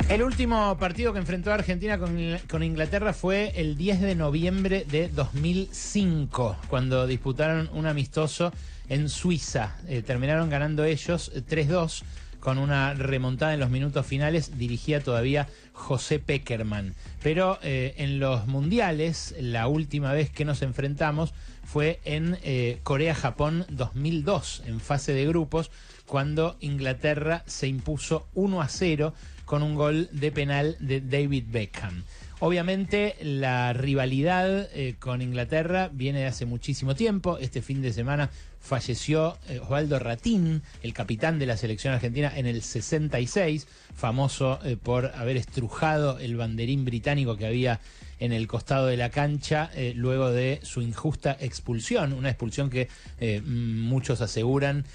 El último partido que enfrentó a Argentina con Inglaterra fue el 10 de noviembre de 2005, cuando disputaron un amistoso en Suiza. Terminaron ganando ellos 3-2 con una remontada en los minutos finales, dirigía todavía José Pekerman. Pero en los mundiales, la última vez que nos enfrentamos fue en Corea-Japón 2002, en fase de grupos, cuando Inglaterra se impuso 1-0 con un gol de penal de David Beckham. Obviamente la rivalidad con Inglaterra viene de hace muchísimo tiempo. Este fin de semana falleció Osvaldo Ratín, el capitán de la selección argentina en el 66, famoso por haber estrujado el banderín británico que había en el costado de la cancha luego de su injusta expulsión, una expulsión que muchos aseguran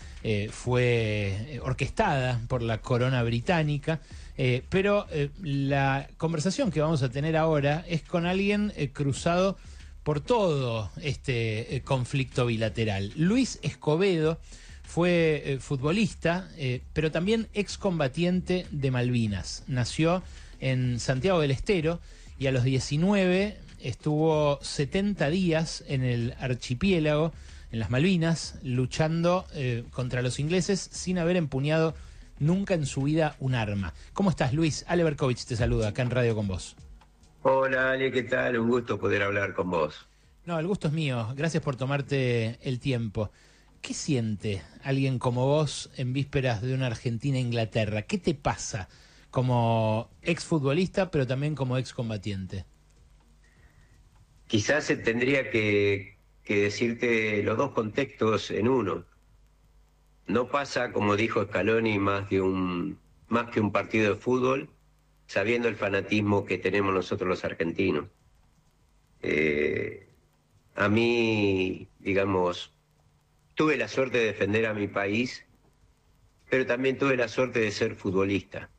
fue orquestada por la corona británica. Pero la conversación que vamos a tener ahora es con alguien cruzado por todo este conflicto bilateral. Luis Escobedo fue futbolista, pero también excombatiente de Malvinas. Nació en Santiago del Estero y a los 19 estuvo 70 días en el archipiélago, en las Malvinas, luchando contra los ingleses sin haber empuñado nunca en su vida un arma. ¿Cómo estás, Luis? Ale Berkovich te saluda acá en Radio con vos. Hola, Ale, ¿qué tal? Un gusto poder hablar con vos. No, el gusto es mío. Gracias por tomarte el tiempo. ¿Qué siente alguien como vos en vísperas de una Argentina-Inglaterra? ¿Qué te pasa como exfutbolista, pero también como excombatiente? Quizás se tendría que decirte los dos contextos en uno. No pasa, como dijo Scaloni, más que un partido de fútbol, sabiendo el fanatismo que tenemos nosotros los argentinos. A mí, digamos, tuve la suerte de defender a mi país, pero también tuve la suerte de ser futbolista.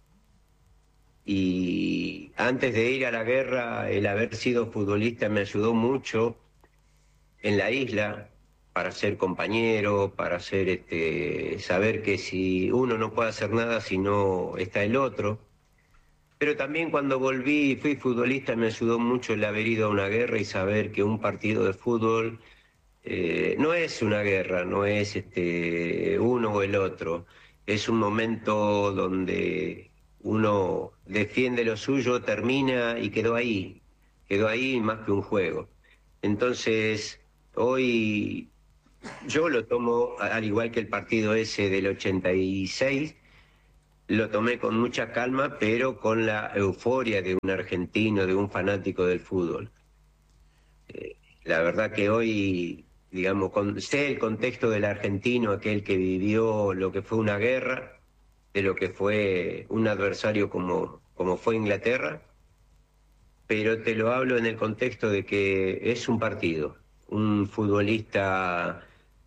Y antes de ir a la guerra, el haber sido futbolista me ayudó mucho en la isla, para ser compañero, para ser saber que si uno no puede hacer nada si no está el otro. Pero también cuando volví y fui futbolista me ayudó mucho el haber ido a una guerra y saber que un partido de fútbol no es una guerra, no es uno o el otro. Es un momento donde uno defiende lo suyo, termina y quedó ahí más que un juego. Entonces, hoy yo lo tomo, al igual que el partido ese del 86, lo tomé con mucha calma, pero con la euforia de un argentino, de un fanático del fútbol. La verdad que hoy, digamos, sé el contexto del argentino, aquel que vivió lo que fue una guerra, de lo que fue un adversario como fue Inglaterra, pero te lo hablo en el contexto de que es un partido. Un futbolista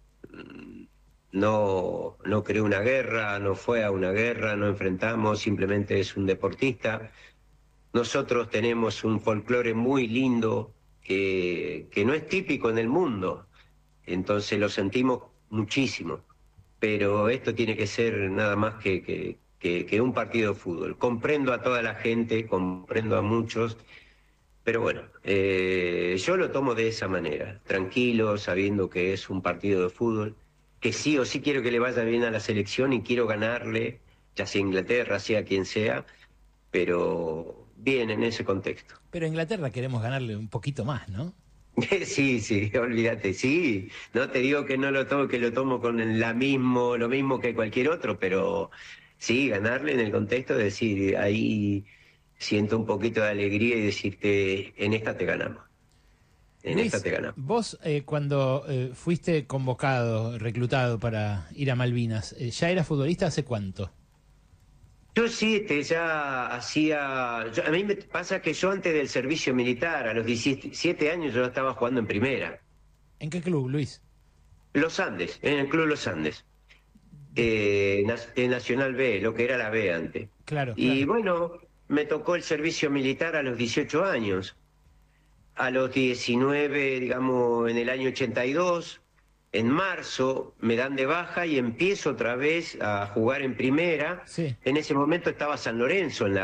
no creó una guerra, no fue a una guerra, no enfrentamos, simplemente es un deportista. Nosotros tenemos un folclore muy lindo que no es típico en el mundo, entonces lo sentimos muchísimo, pero esto tiene que ser nada más que un partido de fútbol. Comprendo a toda la gente, comprendo a muchos, pero bueno, yo lo tomo de esa manera, tranquilo, sabiendo que es un partido de fútbol, que sí o sí quiero que le vaya bien a la selección y quiero ganarle, ya sea Inglaterra, sea quien sea, pero bien en ese contexto. Pero a Inglaterra queremos ganarle un poquito más, ¿no? Sí, olvídate, sí. No te digo que no lo tomo, que lo tomo con lo mismo que cualquier otro, pero sí, ganarle en el contexto de decir, ahí siento un poquito de alegría y decirte, en esta te ganamos. En Luis, esta te ganamos. vos cuando fuiste convocado, reclutado para ir a Malvinas, ¿ya eras futbolista hace cuánto? Yo sí, ya hacía... a mí me pasa que yo antes del servicio militar, a los 17 años, yo estaba jugando en primera. ¿En qué club, Luis? Los Andes, en el Club Los Andes. En Nacional B, lo que era la B antes. Claro, Y claro. bueno, me tocó el servicio militar a los 18 años. A los 19, digamos, en el año 82, en marzo me dan de baja y empiezo otra vez a jugar en primera. Sí. En ese momento estaba San Lorenzo en la B.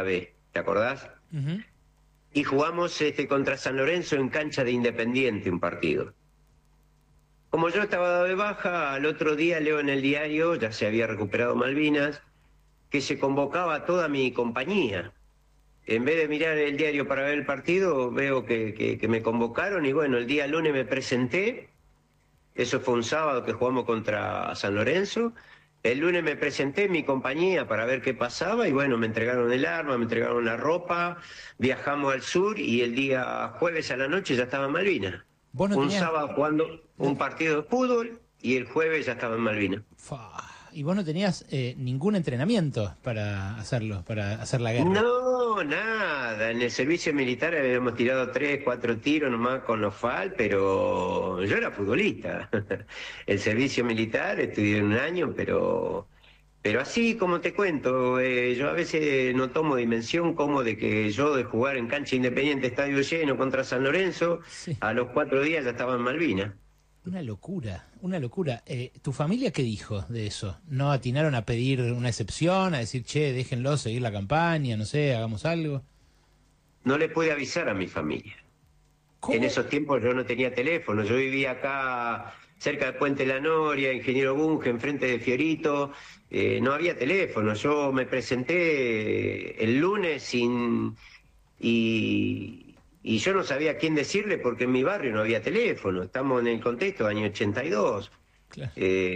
¿te acordás? Ujú. Y jugamos contra San Lorenzo en cancha de Independiente, un partido. Como yo estaba dado de baja, al otro día leo en el diario, ya se había recuperado Malvinas, que se convocaba a toda mi compañía. En vez de mirar el diario para ver el partido, veo que me convocaron y bueno, el día lunes me presenté. Eso fue un sábado que jugamos contra San Lorenzo. El lunes me presenté en mi compañía para ver qué pasaba y bueno, me entregaron el arma, me entregaron la ropa, viajamos al sur y el día jueves a la noche ya estaba en Malvinas. Vos no Un tenías... sábado jugando un partido de fútbol y el jueves ya estaba en Malvinas. Fa, y vos no tenías ningún entrenamiento para hacerlo, para hacer la guerra. No, nada. En el servicio militar habíamos tirado 3, 4 tiros nomás con los FAL, pero yo era futbolista. El servicio militar estudié un año, pero así como te cuento, yo a veces no tomo dimensión como de que yo de jugar en cancha Independiente, estadio lleno contra San Lorenzo, Sí. a los 4 días ya estaba en Malvinas. Una locura, una locura. ¿Tu familia qué dijo de eso? ¿No atinaron a pedir una excepción, a decir, che, déjenlo seguir la campaña, no sé, hagamos algo? No le pude avisar a mi familia. ¿Cómo? En esos tiempos yo no tenía teléfono, yo vivía acá cerca de Puente La Noria, Ingeniero Bunge, enfrente de Fiorito, no había teléfono, yo me presenté el lunes y yo no sabía a quién decirle porque en mi barrio no había teléfono, estamos en el contexto año 82. Claro.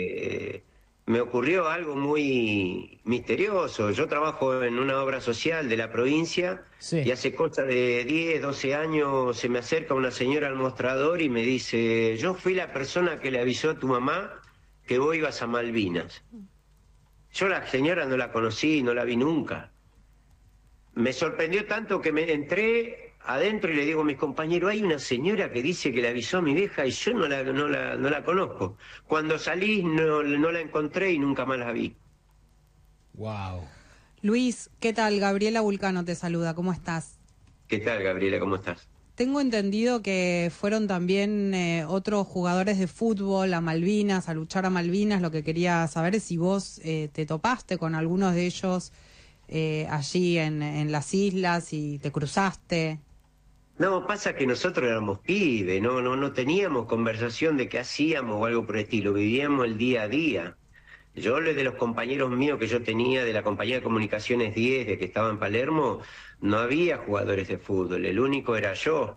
Me ocurrió algo muy misterioso. Yo trabajo en una obra social de la provincia Sí. y hace cosa de 10, 12 años se me acerca una señora al mostrador y me dice, yo fui la persona que le avisó a tu mamá que vos ibas a Malvinas. Yo la señora no la conocí, no la vi nunca. Me sorprendió tanto que me entré adentro y le digo a mis compañeros, hay una señora que dice que le avisó a mi vieja y yo no la conozco. Cuando salí no la encontré y nunca más la vi. Wow. Luis, ¿qué tal? Gabriela Vulcano te saluda, ¿cómo estás? ¿Qué tal, Gabriela? ¿Cómo estás? Tengo entendido que fueron también otros jugadores de fútbol a Malvinas, a luchar a Malvinas. Lo que quería saber es si vos te topaste con algunos de ellos allí en las islas y te cruzaste. No, pasa que nosotros éramos pibes, no teníamos conversación de qué hacíamos o algo por el estilo, vivíamos el día a día. Yo, de los compañeros míos que yo tenía de la compañía de comunicaciones 10, de que estaba en Palermo, no había jugadores de fútbol, el único era yo.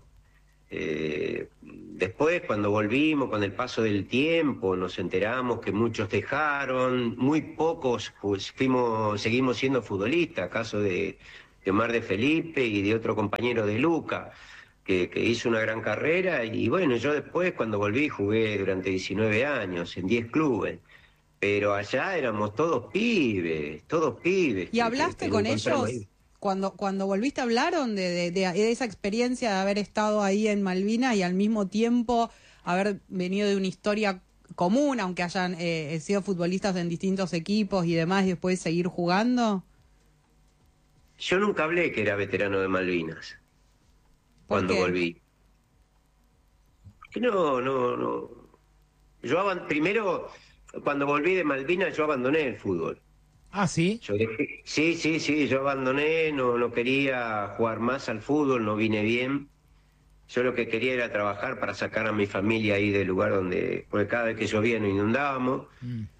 Después, cuando volvimos, con el paso del tiempo, nos enteramos que muchos dejaron, muy pocos pues, seguimos siendo futbolistas, caso de Omar de Felipe y de otro compañero de Luca, que hizo una gran carrera, y bueno, yo después, cuando volví, jugué durante 19 años, en 10 clubes. Pero allá éramos todos pibes, todos pibes. ¿Y hablaste con ellos? Ahí. Cuando volviste, ¿hablaron de esa experiencia de haber estado ahí en Malvinas y al mismo tiempo haber venido de una historia común, aunque hayan sido futbolistas en distintos equipos y demás, y después seguir jugando? Yo nunca hablé que era veterano de Malvinas cuando qué? volví. No. Primero, cuando volví de Malvinas, yo abandoné el fútbol. Ah, ¿sí? Sí, yo abandoné, no quería jugar más al fútbol, no vine bien. Yo lo que quería era trabajar para sacar a mi familia ahí del lugar porque cada vez que llovía nos inundábamos.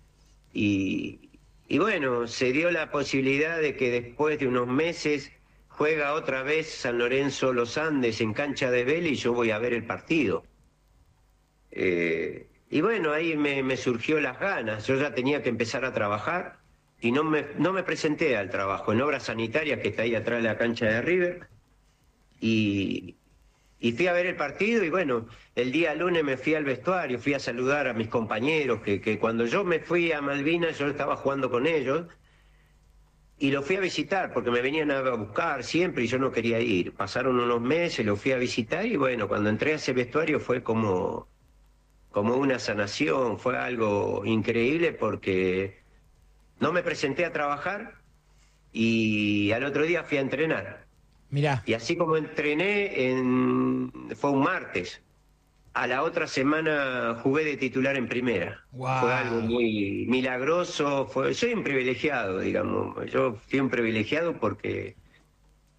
Y bueno, se dio la posibilidad de que después de unos meses juega otra vez San Lorenzo Los Andes en cancha de Vélez y yo voy a ver el partido. Y bueno, ahí me surgió las ganas, yo ya tenía que empezar a trabajar y no me presenté al trabajo en Obras Sanitarias, que está ahí atrás de la cancha de River, y fui a ver el partido y bueno, el día lunes me fui al vestuario, fui a saludar a mis compañeros, que cuando yo me fui a Malvinas yo estaba jugando con ellos, y lo fui a visitar porque me venían a buscar siempre y yo no quería ir. Pasaron unos meses, lo fui a visitar y bueno, cuando entré a ese vestuario fue como una sanación, fue algo increíble porque no me presenté a trabajar y al otro día fui a entrenar. Mirá. Y así como entrené, fue un martes. A la otra semana jugué de titular en primera. Wow. Fue algo muy milagroso. Soy un privilegiado, digamos. Yo fui un privilegiado porque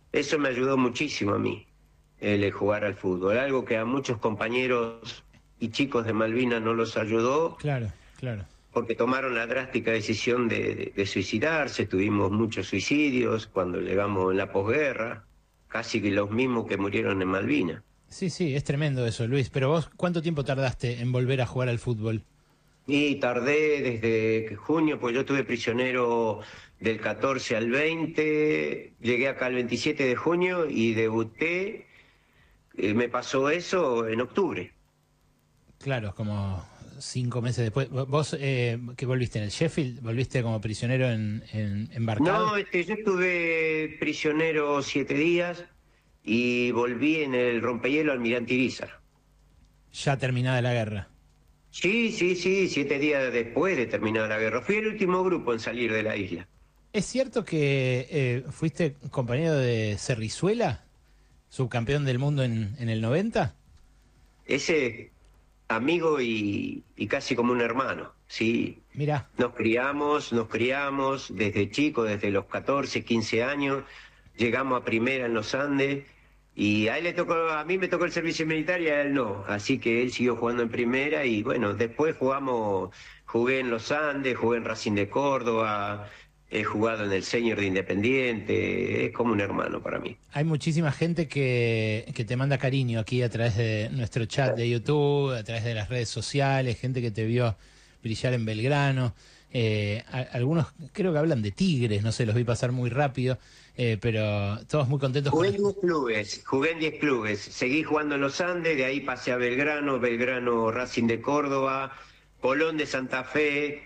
Eso me ayudó muchísimo a mí, el jugar al fútbol. Algo que a muchos compañeros y chicos de Malvinas no los ayudó, Claro, claro. porque tomaron la drástica decisión de suicidarse. Tuvimos muchos suicidios cuando llegamos en la posguerra, casi que los mismos que murieron en Malvinas. Sí, sí, es tremendo eso, Luis. Pero vos, ¿cuánto tiempo tardaste en volver a jugar al fútbol? Y tardé desde junio, pues yo estuve prisionero del 14 al 20, llegué acá el 27 de junio y debuté, me pasó eso en octubre. Claro, como 5 meses después. ¿Vos que volviste en el Sheffield? ¿Volviste como prisionero en embarcado? No, yo estuve prisionero 7 días y volví en el rompehielo Almirante Irizar. Ya terminada la guerra. Sí, sí, sí, 7 días después de terminar la guerra. Fui el último grupo en salir de la isla. ¿Es cierto que fuiste compañero de Cerrizuela, subcampeón del mundo en el 90? Ese amigo y casi como un hermano, sí. Mirá, Nos criamos desde chicos, desde los 14, 15 años, llegamos a primera en los Andes y a él le tocó, a mí me tocó el servicio militar y a él no, así que él siguió jugando en primera y bueno, después jugué en los Andes, jugué en Racing de Córdoba, he jugado en el Senior de Independiente, es como un hermano para mí. hay muchísima gente que te manda cariño aquí a través de nuestro chat de YouTube, a través de las redes sociales, gente que te vio brillar en Belgrano. Algunos creo que hablan de Tigres, no sé, los vi pasar muy rápido, pero todos muy contentos Jugué con... en 10 clubes, jugué en 10 clubes, seguí jugando en los Andes, de ahí pasé a Belgrano, Belgrano Racing de Córdoba, Colón de Santa Fe,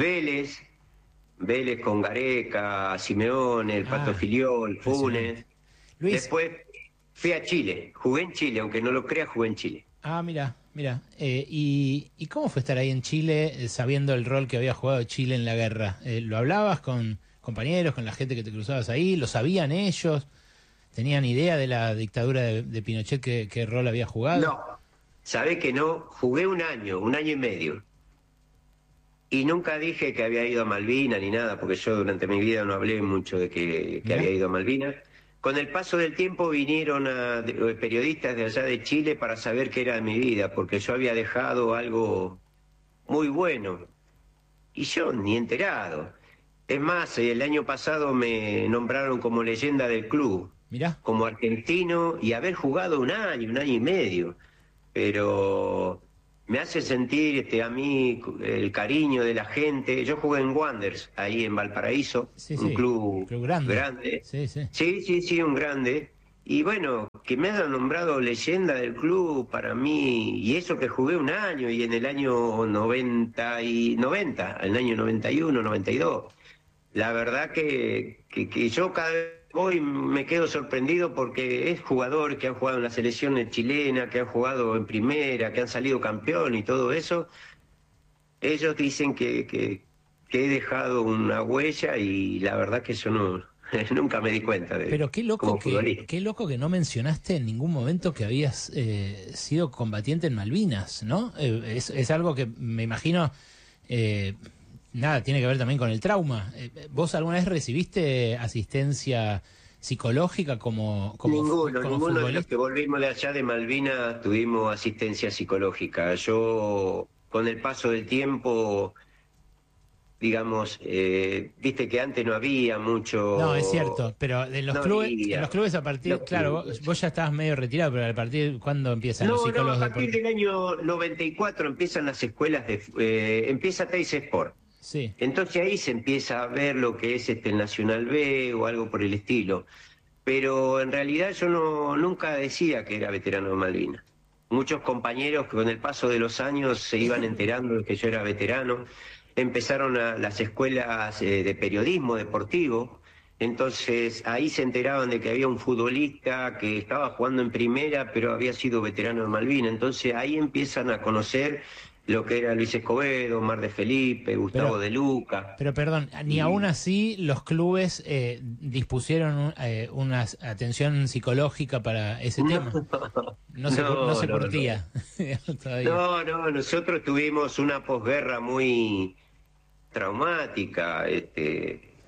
Vélez con Gareca, Simeone, el Pato Ah, Filiol, Funes. impresionante. Luis, Después fui a Chile, jugué en Chile, aunque no lo creas, jugué en Chile. mira, mira. ¿Y cómo fue estar ahí en Chile sabiendo el rol que había jugado Chile en la guerra? ¿Lo hablabas con compañeros, con la gente que te cruzabas ahí? ¿Lo sabían ellos? ¿Tenían idea de la dictadura de Pinochet, qué rol había jugado? No, sabés que no, jugué un año y medio. Y nunca dije que había ido a Malvinas ni nada, porque yo durante mi vida no hablé mucho de que Mirá. había ido a Malvinas. Con el paso del tiempo vinieron periodistas de allá de Chile para saber qué era de mi vida, porque yo había dejado algo muy bueno. Y yo ni enterado. Es más, el año pasado me nombraron como leyenda del club, Mirá. como argentino, y haber jugado un año y medio. Pero me hace sentir a mí el cariño de la gente. Yo jugué en Wanderers, ahí en Valparaíso, Sí, un sí. club Club grande. grande. Sí, sí. Sí, sí, sí, un grande. Y bueno, que me hayan nombrado leyenda del club para mí, y eso que jugué un año, y en el año 90, en el año 91, 92. La verdad que yo cada vez voy me quedo sorprendido porque es jugador que han jugado en la selección chilena, que han jugado en primera, que han salido campeón y todo eso. Ellos dicen que he dejado una huella y la verdad que yo no, nunca me di cuenta de Pero como futbolista. qué loco que no mencionaste en ningún momento que habías sido combatiente en Malvinas, ¿no? Es algo que me imagino, nada, tiene que ver también con el trauma. ¿Vos alguna vez recibiste asistencia psicológica Ninguno de los futbolista? que volvimos de allá de Malvinas tuvimos asistencia psicológica. Yo, con el paso del tiempo, digamos, viste que antes no había mucho. No, es cierto, pero No en había. los clubes a partir, Los claro, clubes. vos ya estabas medio retirado, pero a partir, ¿cuándo empiezan los No, no, psicólogos a partir deportivos? del año 94 empiezan las escuelas empieza Teis Sport. Sí, Entonces ahí se empieza a ver lo que es el Nacional B o algo por el estilo. Pero en realidad yo nunca decía que era veterano de Malvinas. Muchos compañeros que con el paso de los años se iban enterando de que yo era veterano. Empezaron las escuelas de periodismo deportivo. Entonces ahí se enteraban de que había un futbolista que estaba jugando en primera, pero había sido veterano de Malvinas. Entonces ahí empiezan a conocer lo que era Luis Escobedo, Mar de Felipe, Gustavo de Luca. pero perdón, ni Y- aún así los clubes dispusieron una atención psicológica para ese tema. No se no, no. curtía todavía. No, nosotros tuvimos una posguerra muy traumática.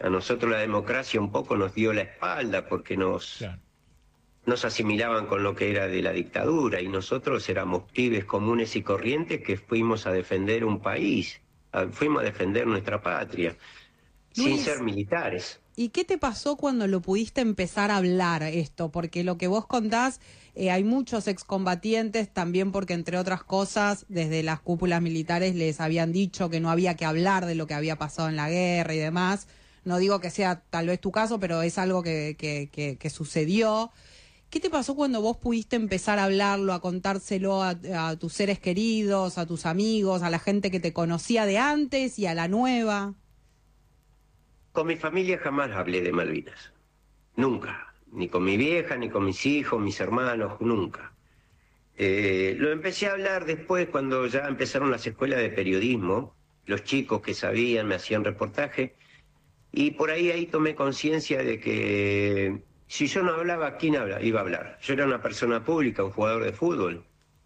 A nosotros la democracia un poco nos dio la espalda porque Claro. nos asimilaban con lo que era de la dictadura y nosotros éramos pibes comunes y corrientes que fuimos a defender un país, fuimos a defender nuestra patria, sin Luis, ser militares. ¿y qué te pasó cuando lo pudiste empezar a hablar esto? Porque lo que vos contás, hay muchos excombatientes, también porque entre otras cosas, desde las cúpulas militares les habían dicho que no había que hablar de lo que había pasado en la guerra y demás. No digo que sea tal vez tu caso, pero es algo que sucedió. ¿Qué te pasó cuando vos pudiste empezar a hablarlo, a contárselo a tus seres queridos, a tus amigos, a la gente que te conocía de antes y a la nueva? Con mi familia jamás hablé de Malvinas, nunca, ni con mi vieja, ni con mis hijos, mis hermanos, nunca. Lo empecé a hablar después cuando ya empezaron las escuelas de periodismo, los chicos que sabían me hacían reportaje, y por ahí tomé conciencia de que si yo no hablaba, ¿quién iba a hablar? Yo era una persona pública, un jugador de fútbol,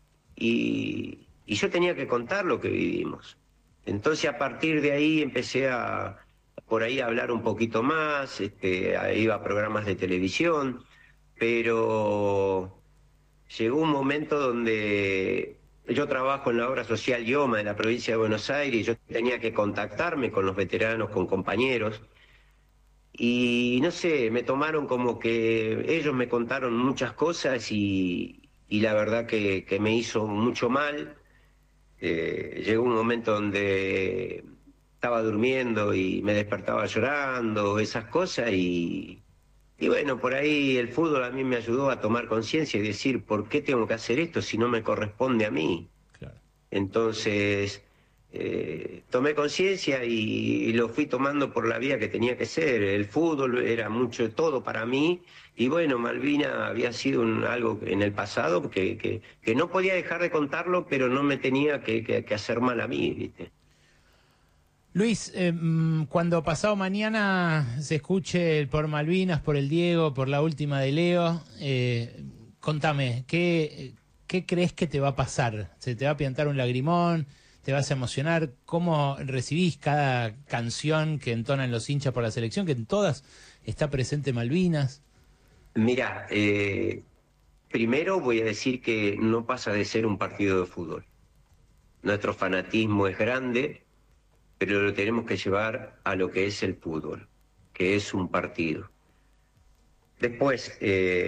y yo tenía que contar lo que vivimos. Entonces a partir de ahí empecé a por ahí hablar un poquito más, iba a programas de televisión, pero llegó un momento donde yo trabajo en la obra social IOMA de la provincia de Buenos Aires y yo tenía que contactarme con los veteranos, con compañeros, y no sé, me tomaron como que ellos me contaron muchas cosas y la verdad que me hizo mucho mal. Llegó un momento donde estaba durmiendo y me despertaba llorando, esas cosas, y bueno, por ahí el fútbol a mí me ayudó a tomar conciencia y decir, ¿por qué tengo que hacer esto si no me corresponde a mí? Claro. Entonces, tomé conciencia y lo fui tomando por la vía que tenía que ser. El fútbol era mucho todo para mí, y bueno, Malvina había sido algo en el pasado que no podía dejar de contarlo, pero no me tenía que hacer mal a mí, ¿viste? Luis, cuando pasado mañana se escuche el por Malvinas, por el Diego, por la última de Leo, contame, ¿qué crees que te va a pasar? ¿Se te va a piantar un lagrimón? ¿Te vas a emocionar? ¿Cómo recibís cada canción que entonan los hinchas por la selección, que en todas está presente Malvinas? Mira, primero voy a decir que no pasa de ser un partido de fútbol. Nuestro fanatismo es grande, pero lo tenemos que llevar a lo que es el fútbol, que es un partido. Después,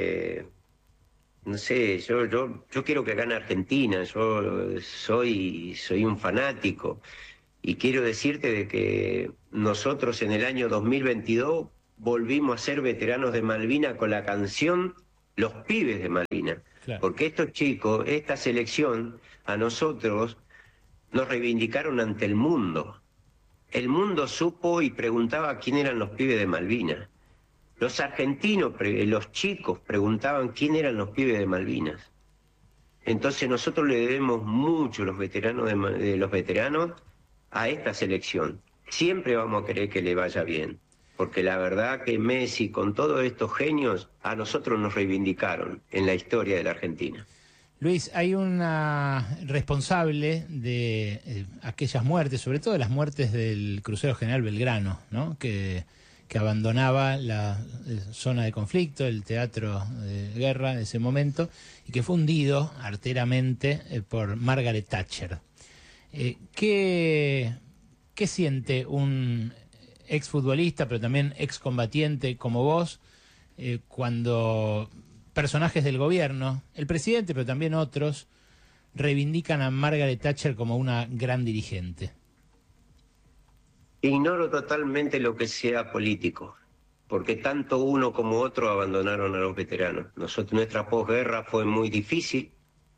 no sé, yo quiero que gane Argentina, yo soy un fanático, y quiero decirte de que nosotros en el año 2022 volvimos a ser veteranos de Malvinas con la canción Los Pibes de Malvinas, Claro. porque estos chicos, esta selección, a nosotros nos reivindicaron ante el mundo. El mundo supo y preguntaba quién eran los pibes de Malvinas. Los argentinos, los chicos, preguntaban quién eran los pibes de Malvinas. Entonces nosotros le debemos mucho los veteranos de los veteranos a esta selección. Siempre vamos a querer que le vaya bien, porque la verdad que Messi, con todos estos genios, a nosotros nos reivindicaron en la historia de la Argentina. Luis, hay una responsable de aquellas muertes, sobre todo de las muertes del crucero General Belgrano, ¿no? que abandonaba la zona de conflicto, el teatro de guerra de ese momento, y que fue hundido arteramente por Margaret Thatcher. ¿Qué siente un exfutbolista, pero también excombatiente como vos, cuando personajes del gobierno, el presidente, pero también otros, reivindican a Margaret Thatcher como una gran dirigente? Ignoro totalmente lo que sea político, porque tanto uno como otro abandonaron a los veteranos. Nuestra posguerra fue muy difícil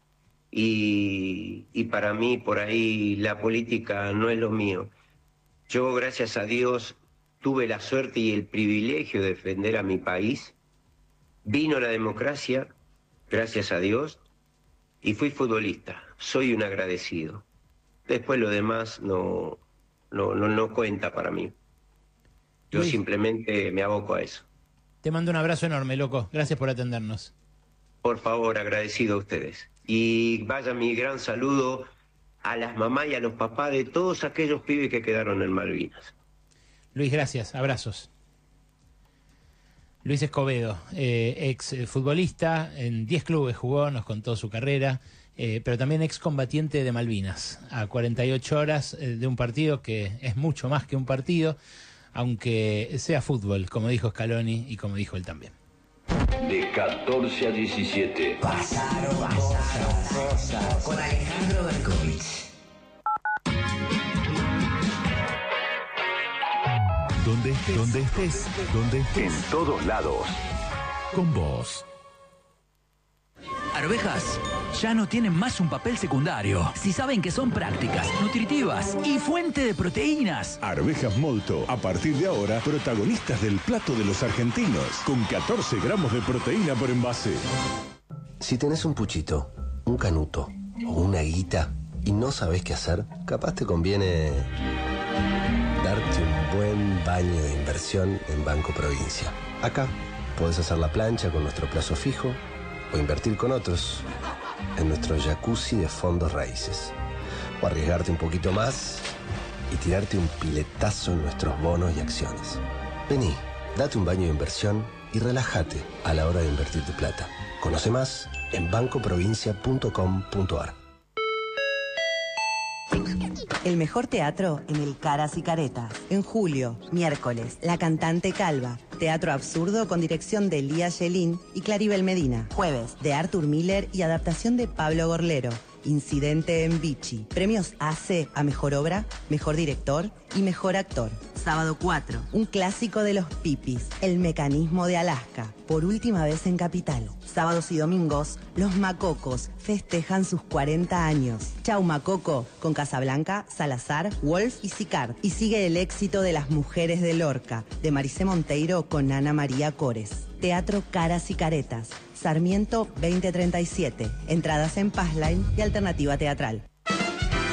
y para mí por ahí la política no es lo mío. Yo, gracias a Dios, tuve la suerte y el privilegio de defender a mi país. Vino la democracia, gracias a Dios, y fui futbolista. Soy un agradecido. Después lo demás no cuenta para mí. Yo Luis, simplemente me aboco a eso. te mando un abrazo enorme, loco. Gracias por atendernos. Por favor, agradecido a ustedes. Y vaya mi gran saludo a las mamás y a los papás de todos aquellos pibes que quedaron en Malvinas. Luis, gracias. Abrazos. Luis Escobedo, ex futbolista, en 10 clubes jugó, nos contó su carrera, pero también ex combatiente de Malvinas, a 48 horas de un partido que es mucho más que un partido, aunque sea fútbol, como dijo Scaloni y como dijo él también. De 14 a 17. Pasaron cosas con Alejandro Berkovich. Donde estés. En todos lados. Con vos. Arvejas ya no tienen más un papel secundario. Si saben que son prácticas, nutritivas y fuente de proteínas. Arvejas Molto, a partir de ahora, protagonistas del plato de los argentinos, con 14 gramos de proteína por envase. Si tenés un puchito, un canuto o una guita y no sabés qué hacer, capaz te conviene darte un buen baño de inversión en Banco Provincia. Acá podés hacer la plancha con nuestro plazo fijo o invertir con otros en nuestro jacuzzi de fondos raíces. O arriesgarte un poquito más y tirarte un piletazo en nuestros bonos y acciones. Vení, date un baño de inversión y relájate a la hora de invertir tu plata. Conoce más en bancoprovincia.com.ar. El mejor teatro en el Caras y Caretas. En julio, miércoles, La Cantante Calva. Teatro absurdo con dirección de Lía Yelín y Claribel Medina. Jueves, de Arthur Miller y adaptación de Pablo Gorlero. Incidente en Vichy. Premios ACE a Mejor Obra, Mejor Director y Mejor Actor. Sábado 4, un clásico de los pipis, El Mecanismo de Alaska, por última vez en Capital. Sábados y domingos, Los Macocos festejan sus 40 años. Chau Macoco, con Casablanca, Salazar, Wolf y Sicard. Y sigue el éxito de Las Mujeres de Lorca, de Maricé Monteiro con Ana María Cores. Teatro Caras y Caretas, Sarmiento 2037. Entradas en Passline y Alternativa Teatral.